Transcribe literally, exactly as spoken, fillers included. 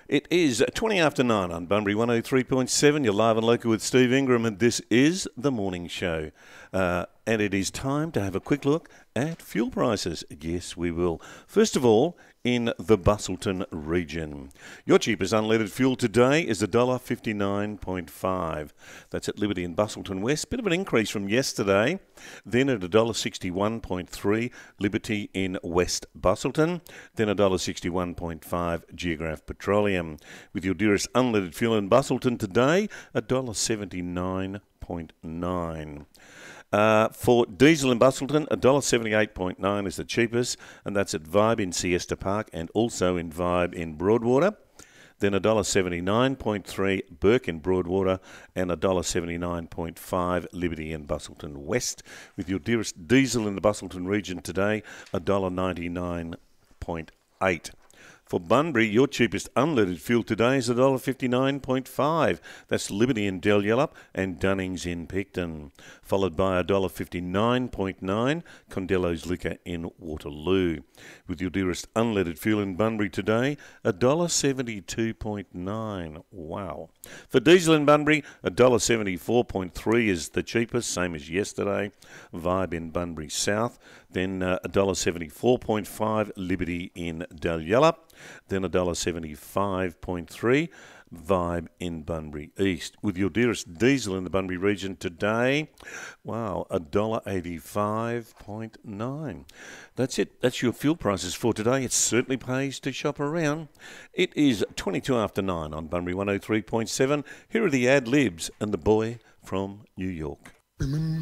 It is twenty after nine on Bunbury one oh three point seven. You're live and local with Steve Ingram, and this is The Morning Show. Uh, and it is time to have a quick look at fuel prices. Yes, we will. First of all, in the Busselton region. Your cheapest unleaded fuel today is one dollar fifty-nine point five. That's at Liberty in Busselton West. Bit of an increase from yesterday. Then at one dollar sixty-one point three, Liberty in West Busselton. Then one dollar sixty-one point five, Geograph Petroleum. With your dearest unleaded fuel in Busselton today, one dollar seventy-nine point nine. Uh, for diesel in Busselton, one dollar seventy-eight point nine is the cheapest, and that's at Vibe in Siesta Park and also in Vibe in Broadwater. Then one dollar seventy-nine point three, Burke in Broadwater, and one dollar seventy-nine point five, Liberty in Busselton West. With your dearest diesel in the Busselton region today, one dollar ninety-nine point eight. For Bunbury, your cheapest unleaded fuel today is one dollar fifty-nine point five. That's Liberty in Dalyellup and Dunnings in Picton. Followed by one dollar fifty-nine point nine, Condello's Liquor in Waterloo. With your dearest unleaded fuel in Bunbury today, one dollar seventy-two point nine. Wow. For diesel in Bunbury, one dollar seventy-four point three is the cheapest, same as yesterday. Vibe in Bunbury South. Then uh, one dollar seventy-four point five, Liberty in Dalyellup. Then one dollar seventy-five point three, Vibe in Bunbury East. With your dearest diesel in the Bunbury region today, wow, one dollar eighty-five point nine. That's it. That's your fuel prices for today. It certainly pays to shop around. It is twenty-two after nine on Bunbury one oh three point seven. Here are the ad libs and the boy from New York.